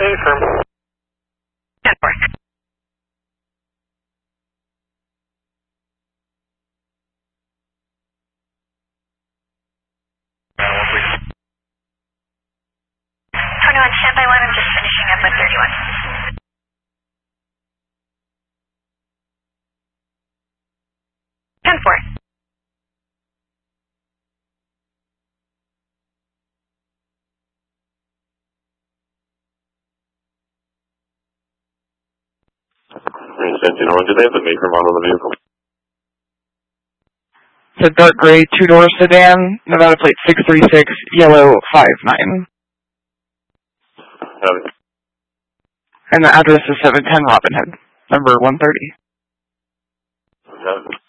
Affirm. 10-4. Standby 1, I'm just finishing up with 31. Do they have the maker model of the vehicle? It's a dark gray two-door sedan, Nevada plate 636, yellow 59. And the address is 710 Robin Hood, number 130.